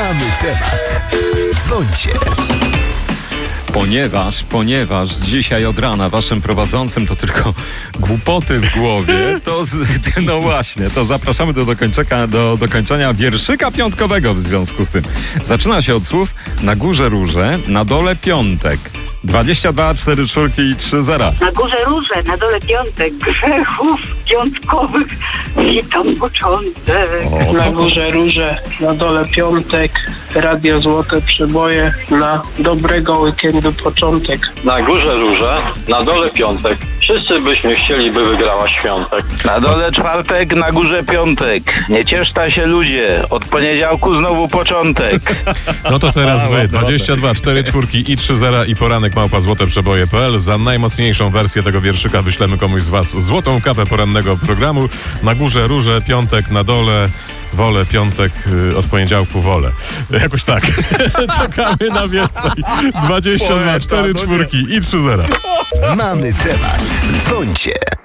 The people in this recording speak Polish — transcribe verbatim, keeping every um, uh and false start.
Mamy temat. Dzwońcie. Ponieważ, ponieważ dzisiaj od rana waszym prowadzącym to tylko głupoty w głowie, to z, no właśnie, to zapraszamy do dokończenia, do dokończenia wierszyka piątkowego w związku z tym. Zaczyna się od słów: na górze róże, na dole piątek. dwadzieścia dwa, cztery czwórki i trzy zera. Na górze róże, na dole piątek, grzechów piątkowych, witam początek. O, Na to- górze róże, na dole piątek, radio Złote Przeboje, na dobrego weekendu początek. Na górze róże, na dole piątek. Wszyscy byśmy chcieli, by wygrała świątek. Na dole czwartek, na górze piątek. Nie cieszta się ludzie, od poniedziałku znowu początek. No to teraz A, wy, ładne, dwadzieścia dwa, cztery czwórki i trzy zera i poranek małpa złote przeboje kropka p l. Za najmocniejszą wersję tego wierszyka wyślemy komuś z was złotą kapę porannego programu. Na górze róże, piątek, na dole wolę, piątek, y, od poniedziałku wolę. Jakoś tak. Czekamy na więcej. dwadzieścia dwa, cztery czwórki i trzy zera. Mamy temat. Dzwońcie.